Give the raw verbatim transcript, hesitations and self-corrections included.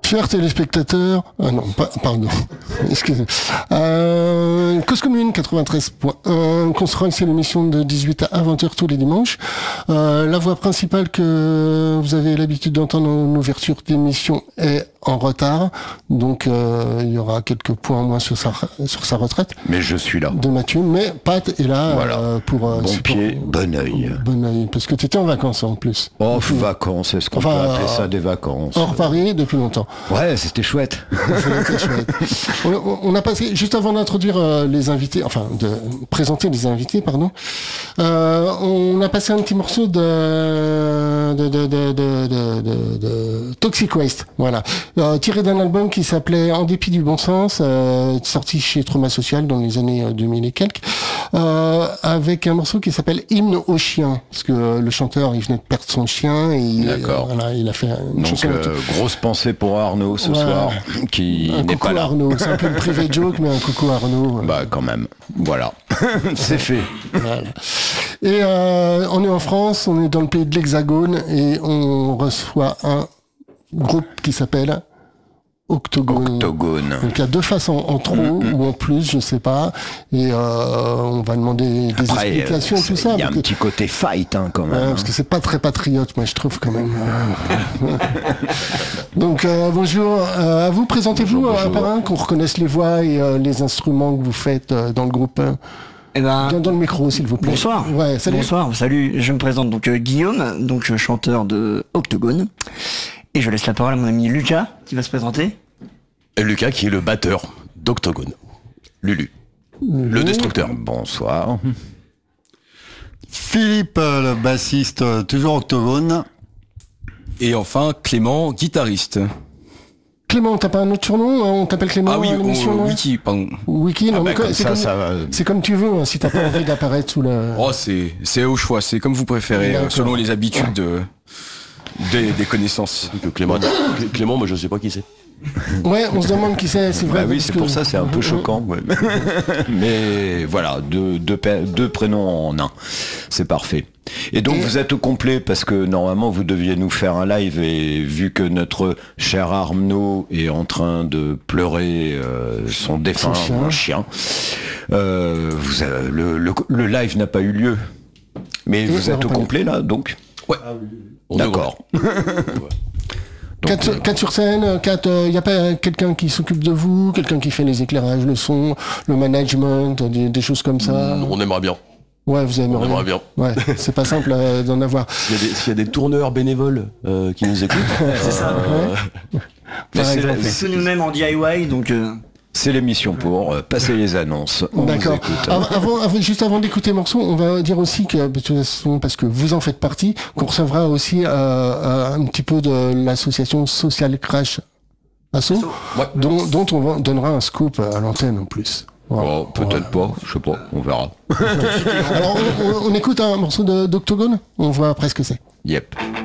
Chers téléspectateurs, ah non, pas, pardon, excusez. Euh, Cause Commune quatre-vingt-treize point un, Construct, c'est l'émission de dix-huit à vingt heures tous les dimanches. Euh, la voix principale que vous avez l'habitude d'entendre en ouverture d'émission est en retard, donc euh, il y aura quelques points en moins sur sa sur sa retraite. Mais je suis là. De Mathieu, mais Pat est là voilà. euh, pour euh, bon support, pied, bon oeil. Bon oeil, parce que tu étais en vacances en plus. Oh, depuis, vacances, est-ce qu'on enfin, peut appeler ça des vacances? Hors Paris depuis longtemps. Ouais, c'était chouette. C'était chouette. On, on a passé juste avant d'introduire euh, les invités, enfin de présenter les invités, pardon. Euh, on a passé un petit morceau de de de de de, de, de, de Toxic Waste, voilà. Euh, tiré d'un album qui s'appelait En dépit du bon sens, euh, sorti chez Trauma Social dans les années deux mille et quelques, euh, avec un morceau qui s'appelle Hymne au chien, parce que euh, le chanteur il venait de perdre son chien et il, euh, voilà, il a fait une donc chanson euh, grosse pensée pour Arnaud ce ouais. soir, qui un n'est pas là. Arnaud, c'est un peu une private joke, mais un coucou Arnaud. Bah quand même, voilà, c'est fait. Voilà. Et euh, on est en France, on est dans le pays de l'Hexagone et on reçoit un groupe qui s'appelle Octogone. Octogone. Donc il y a deux faces en, en trop mm-hmm. ou en plus, je sais pas. Et euh, on va demander des Après, explications, euh, tout ça. Il y a un que... petit côté fight hein, quand même. Ouais, parce que c'est pas très patriote, moi je trouve quand même. Donc euh, bonjour, euh, à vous, présentez-vous bonjour, bonjour. Un par un, qu'on reconnaisse les voix et euh, les instruments que vous faites euh, dans le groupe. Eh ben, Viens dans le micro, s'il vous plaît. Bonsoir. Ouais, salut. Bonsoir, salut. Je me présente donc euh, Guillaume, donc euh, chanteur de Octogone. Et je laisse la parole à mon ami Lucas, qui va se présenter. Et Lucas, qui est le batteur d'Octogone. Lulu. Mmh. Le destructeur. Bonsoir. Philippe, le bassiste, toujours Octogone. Et enfin, Clément, guitariste. Clément, t'as pas un autre surnom? On t'appelle Clément Ah oui, à l'émission, oh, Wiki, pardon. Wiki, non, ah mais bah, comme c'est ça, comme, ça va. C'est comme tu veux, hein, si t'as pas envie d'apparaître sous le... Oh, c'est, c'est au choix, c'est comme vous préférez, euh, selon les habitudes de, des, des connaissances. Que Clément, Clément, moi je sais pas qui c'est. Ouais, on se demande qui c'est, c'est vrai. Bah oui, c'est que... pour ça, c'est un peu choquant. Ouais. Mais voilà, deux, deux, deux prénoms en un. C'est parfait. Et donc et... vous êtes au complet parce que normalement vous deviez nous faire un live et vu que notre cher Arnaud est en train de pleurer euh, son défunt chien, chien euh, vous avez, le, le, le live n'a pas eu lieu. Mais et vous êtes au complet là donc? Ouais. Ah, oui. On D'accord. Quatre, quatre sur scène, quatre, il euh, n'y a pas quelqu'un qui s'occupe de vous, quelqu'un qui fait les éclairages, le son, le management, des, des choses comme ça. On aimerait bien. Ouais, vous aimeriez On aimerait bien. Ouais, c'est pas simple euh, d'en avoir. S'il y, a des, s'il y a des tourneurs bénévoles euh, qui nous écoutent. C'est ça. Euh... Ouais. Mais c'est, c'est nous-mêmes en D I Y, donc... Euh... C'est l'émission pour euh, passer les annonces. On D'accord. Avant, avant, juste avant d'écouter le morceau, on va dire aussi que, de toute façon, parce que vous en faites partie, qu'on recevra aussi euh, un petit peu de l'association Social Crash Asso, ouais. dont, dont on donnera un scoop à l'antenne en plus. Voilà. Oh, peut-être voilà. pas, je sais pas, on verra. Alors, on, on, on écoute un morceau de, d'Octogone, on voit après ce que c'est. Yep.